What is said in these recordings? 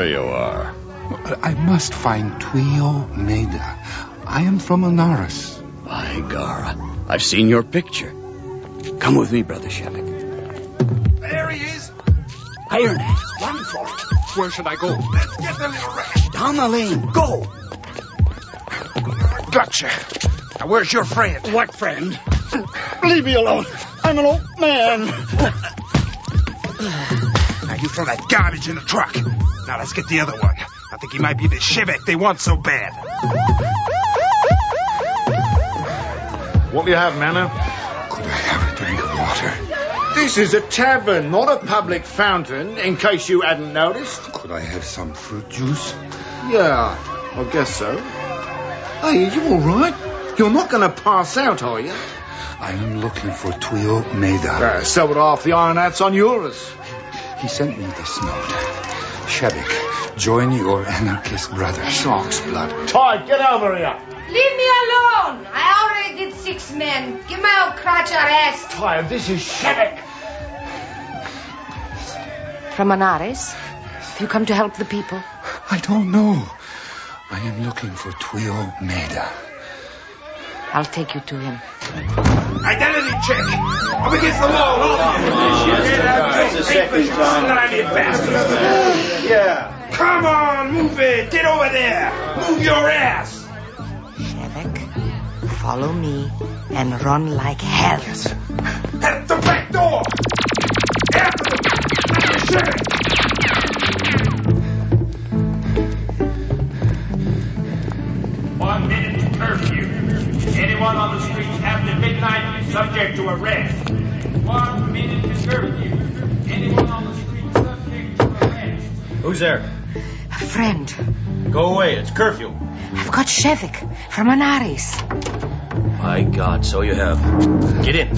There you are. I must find Tuio Meda. I am from Anaris. By Gara, I've seen your picture. Come with me, Brother Shevik. There he is. Iron Axe, run for it. Where should I go? Let's get the little rat. Down the lane, go. Gotcha. Now, where's your friend? What friend? Leave me alone. I'm an old man. Now, you throw that garbage in the truck. Now, let's get the other one. I think he might be the Shevek they want so bad. What do you have, Manor? Could I have a drink of water? This is a tavern, not a public fountain, in case you hadn't noticed. Could I have some fruit juice? Yeah, I guess so. Hey, are you all right? You're not going to pass out, are you? I am looking for Tuio Meda. So would half the iron hats on yours. He sent me this note. Shevik, join your anarchist brother. Shark's blood. Ty, get over here. Leave me alone. I already did 6 men. Give my old crotch a rest. Ty, this is Shevik. From Anaris? Have you come to help the people? I don't know. I am looking for Tuio Meda. I'll take you to him. Identity check. Up against the wall. All of you. Yeah. Come on, move it. Get over there. Move your ass. Shevik, follow me and run like hell. At the back door. After them. Shevik. 1 minute to curfew. Anyone on the streets after midnight subject to arrest. 1 minute to curfew. Anyone on the streets subject to arrest. Who's there? A friend. Go away, it's curfew. I've got Shevik from Anaris. My God, so you have. Get in.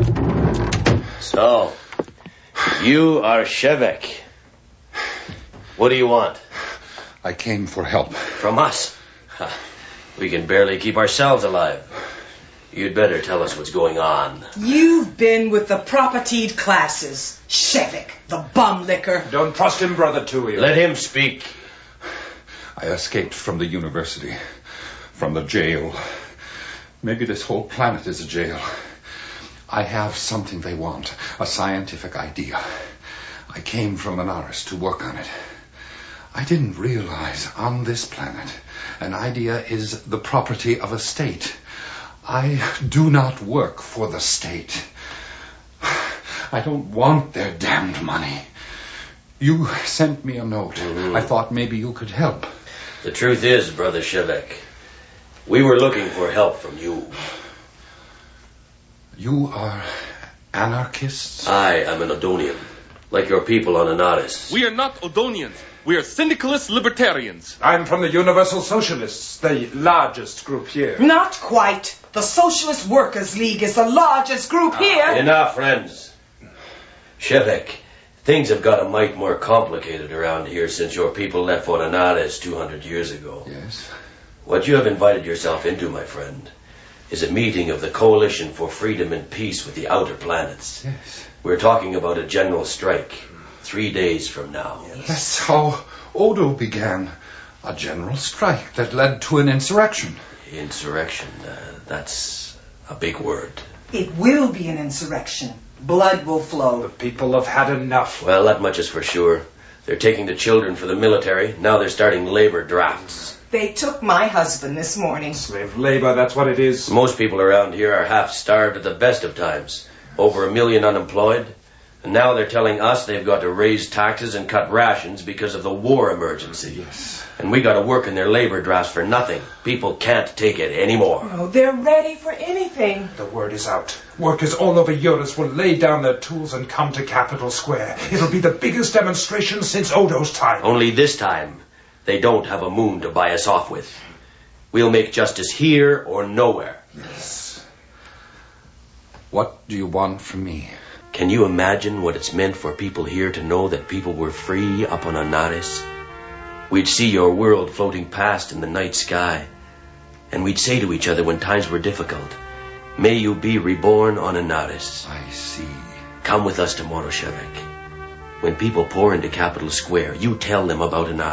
So, you are Shevik. What do you want? I came for help. From us? We can barely keep ourselves alive. You'd better tell us what's going on. You've been with the propertied classes. Shevik, the bum licker. Don't trust him, Brother Tuio. Let him speak. I escaped from the university, from the jail. Maybe this whole planet is a jail. I have something they want, a scientific idea. I came from Anaris to work on it. I didn't realize on this planet an idea is the property of a state. I do not work for the state. I don't want their damned money. You sent me a note. I thought maybe you could help. The truth is, Brother Shevik, we were looking for help from you. You are anarchists? I am an Odonian, like your people on Anaris. We are not Odonians. We are syndicalist libertarians. I'm from the Universal Socialists, the largest group here. Not quite. The Socialist Workers' League is the largest group here. Enough, friends. Shevik, things have got a mite more complicated around here since your people left for Anaris 200 years ago. Yes. What you have invited yourself into, my friend, is a meeting of the Coalition for Freedom and Peace with the Outer Planets. Yes. We're talking about a general strike 3 days from now. Yes. That's how Odo began. A general strike that led to an insurrection. Insurrection, that's a big word. It will be an insurrection. Blood will flow. The people have had enough. Well, that much is for sure. They're taking the children for the military. Now they're starting labor drafts. They took my husband this morning. Slave labor, that's what it is. Most people around here are half starved at the best of times. Over 1 million unemployed. And now they're telling us they've got to raise taxes and cut rations because of the war emergency. Yes. And we got to work in their labor drafts for nothing. People can't take it anymore. Oh, they're ready for anything. The word is out. Workers all over Eurus will lay down their tools and come to Capitol Square. It'll be the biggest demonstration since Odo's time. Only this time, they don't have a moon to buy us off with. We'll make justice here or nowhere. Yes. What do you want from me? Can you imagine what it's meant for people here to know that people were free up on Anaris? We'd see your world floating past in the night sky, and we'd say to each other when times were difficult, may you be reborn on Anaris. I see. Come with us tomorrow, Shevik. When people pour into Capitol Square, you tell them about Anaris.